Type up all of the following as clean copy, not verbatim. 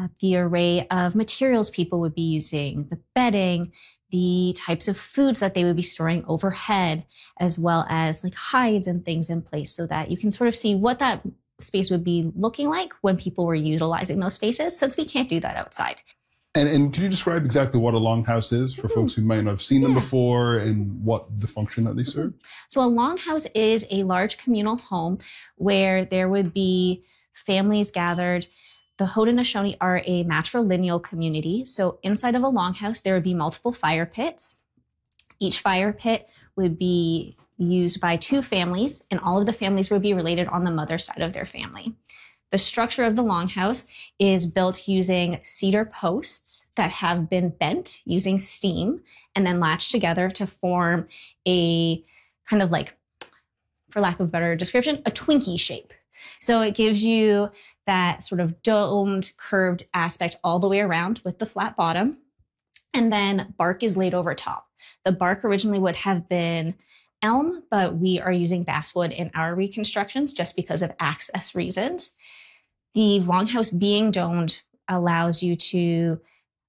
the array of materials people would be using, the bedding, the types of foods that they would be storing overhead, as well as like hides and things in place so that you can sort of see what that space would be looking like when people were utilizing those spaces, since we can't do that outside. And can you describe exactly what a longhouse is for folks who might not have seen them before and what the function that they serve? So a longhouse is a large communal home where there would be families gathered. The Haudenosaunee are a matrilineal community. So inside of a longhouse, there would be multiple fire pits. Each fire pit would be used by two families, and all of the families would be related on the mother side of their family. The structure of the longhouse is built using cedar posts that have been bent using steam and then latched together to form a kind of like, for lack of a better description, a Twinkie shape. So it gives you that sort of domed, curved aspect all the way around with the flat bottom. And then bark is laid over top. The bark originally would have been elm, but we are using basswood in our reconstructions just because of access reasons. The longhouse being domed allows you to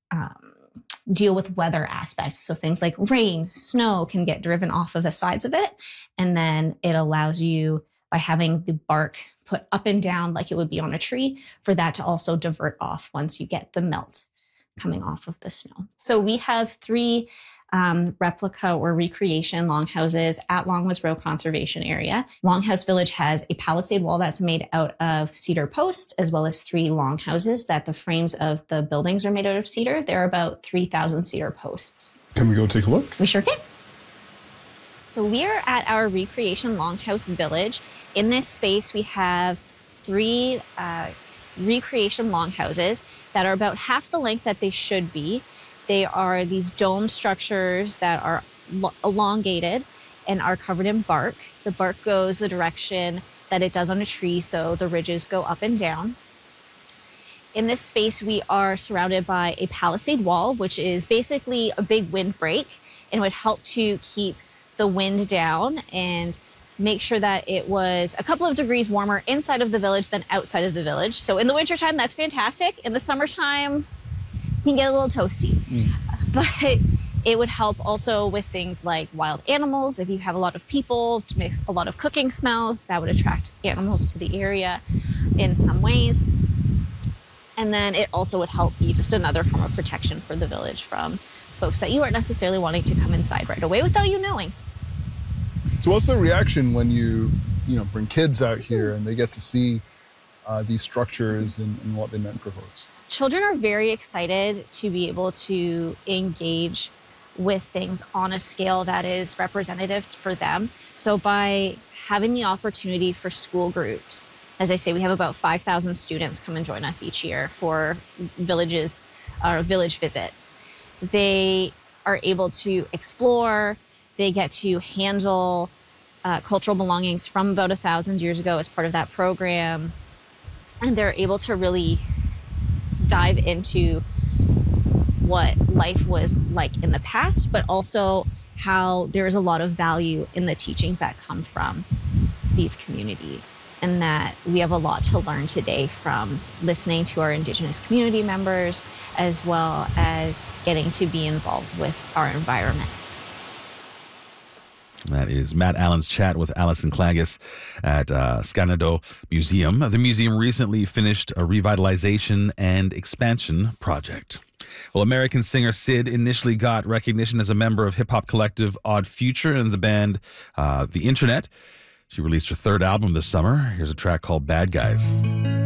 deal with weather aspects. So things like rain, snow can get driven off of the sides of it. And then it allows you, by having the bark put up and down like it would be on a tree, for that to also divert off once you get the melt coming off of the snow. So we have three replica or recreation longhouses at Longwoods Row Conservation Area. Longhouse Village has a palisade wall that's made out of cedar posts, as well as three longhouses that the frames of the buildings are made out of cedar. There are about 3,000 cedar posts. Can we go take a look? We sure can. So we are at our recreation longhouse village. In this space, we have three recreation longhouses that are about half the length that they should be. They are these dome structures that are elongated and are covered in bark. The bark goes the direction that it does on a tree, so the ridges go up and down. In this space, we are surrounded by a palisade wall, which is basically a big windbreak, and would help to keep the wind down and make sure that it was a couple of degrees warmer inside of the village than outside of the village. So in the wintertime, that's fantastic. In the summertime, you can get a little toasty. But it would help also with things like wild animals. If you have a lot of people, to make a lot of cooking smells, that would attract animals to the area in some ways. And then it also would help be just another form of protection for the village from folks that you aren't necessarily wanting to come inside right away without you knowing. So what's the reaction when you bring kids out here and they get to see these structures and what they meant for folks? Children are very excited to be able to engage with things on a scale that is representative for them. So by having the opportunity for school groups, as I say, we have about 5,000 students come and join us each year for village visits. They are able to explore. They get to handle cultural belongings from about 1,000 years ago as part of that program. And they're able to really dive into what life was like in the past, but also how there is a lot of value in the teachings that come from these communities, and that we have a lot to learn today from listening to our Indigenous community members, as well as getting to be involved with our environment. That is Matt Allen's chat with Alison Klages at Scanado Museum. The museum recently finished a revitalization and expansion project. Well, American singer Syd initially got recognition as a member of hip-hop collective Odd Future and the band The Internet. She released her third album this summer. Here's a track called Bad Guys.